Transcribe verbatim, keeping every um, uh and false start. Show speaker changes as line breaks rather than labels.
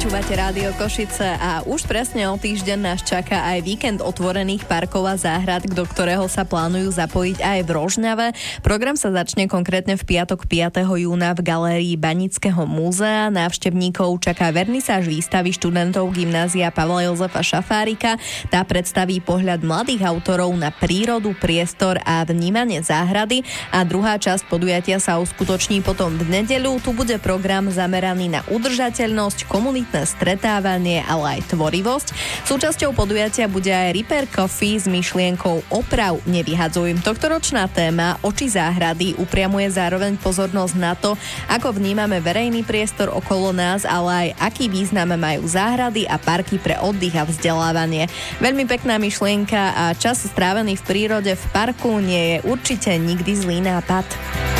Počúvate Rádio Košice a už presne o týždeň nás čaká aj víkend otvorených parkov a záhrad, do ktorého sa plánujú zapojiť aj v Rožňave. Program sa začne konkrétne v piatok piateho júna v galérii Banického múzea. Návštevníkov čaká vernisáž výstavy študentov gymnázia Pavla Jozefa Šafárika. Tá predstaví pohľad mladých autorov na prírodu, priestor a vnímanie záhrady. A druhá časť podujatia sa uskutoční potom v nedeľu. Tu bude program zameraný na udržateľnosť, komunitné stretávanie, ale aj tvorivosť. Súčasťou podujatia bude aj Repair Coffee s myšlienkou Oprav, nevyhadzuj. Tohtoročná téma Oči záhrady upriamuje zároveň pozornosť na to, ako vnímame verejný priestor okolo nás, ale aj aký význam majú záhrady a parky pre oddych a vzdelávanie. Veľmi pekná myšlienka a čas strávený v prírode v parku nie je určite nikdy zlý nápad.